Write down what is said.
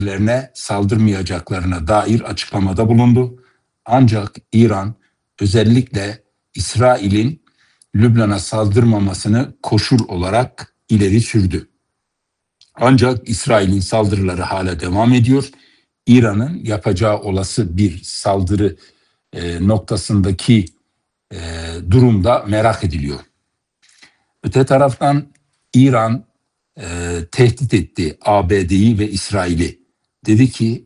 saldırmayacaklarına dair açıklamada bulundu. Ancak İran özellikle İsrail'in Lübnan'a saldırmamasını koşul olarak ileri sürdü. Ancak İsrail'in saldırıları hala devam ediyor. İran'ın yapacağı olası bir saldırı noktasındaki durumda merak ediliyor. Öte taraftan İran tehdit etti ABD'yi ve İsrail'i. Dedi ki